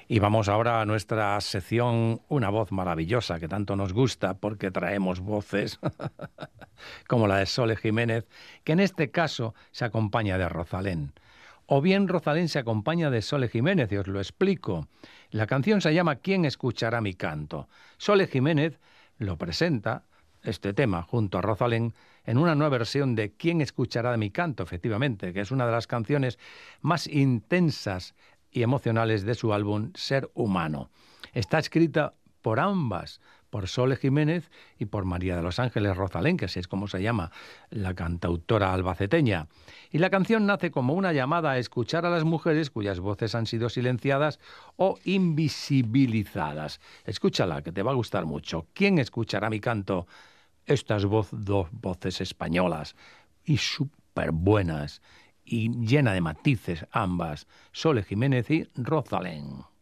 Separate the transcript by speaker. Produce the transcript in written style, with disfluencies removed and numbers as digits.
Speaker 1: Y vamos ahora a nuestra sección Una voz maravillosa, que tanto nos gusta porque traemos voces como la de Sole Jiménez, que en este caso se acompaña de Rosalén. O bien Rosalén se acompaña de Sole Jiménez, y os lo explico. La canción se llama ¿Quién escuchará mi canto? Sole Jiménez lo presenta, este tema, junto a Rosalén, en una nueva versión de ¿Quién escuchará mi canto? Efectivamente, que es una de las canciones más intensas y emocionales de su álbum Ser Humano. Está escrita por ambas, por Sole Jiménez y por María de los Ángeles Rosalén, que así es como se llama la cantautora albaceteña. Y la canción nace como una llamada a escuchar a las mujeres cuyas voces han sido silenciadas o invisibilizadas. Escúchala, que te va a gustar mucho. ¿Quién escuchará mi canto? Estas dos voces españolas y súper buenas y llena de matices ambas, Sole Jiménez y Rosalén.